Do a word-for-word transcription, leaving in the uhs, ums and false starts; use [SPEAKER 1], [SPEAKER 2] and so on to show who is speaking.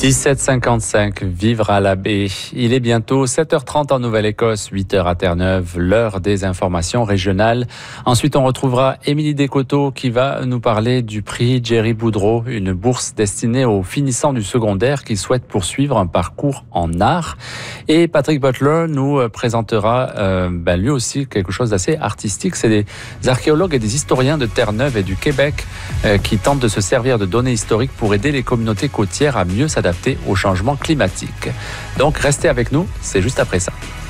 [SPEAKER 1] dix-sept cinquante-cinq, vivre à la baie. Il est bientôt sept heures trente en Nouvelle-Écosse, huit heures à Terre-Neuve, l'heure des informations régionales. Ensuite, on retrouvera Émilie Descoteaux qui va nous parler du prix Jerry Boudreau, une bourse destinée aux finissants du secondaire qui souhaitent poursuivre un parcours en art. Et Patrick Butler nous présentera euh, ben, lui aussi quelque chose d'assez artistique. C'est des archéologues et des historiens de Terre-Neuve et du Québec euh, qui tentent de se servir de données historiques pour aider les communautés côtières à mieux s'adapter au changement climatique. Donc restez avec nous, c'est juste après ça.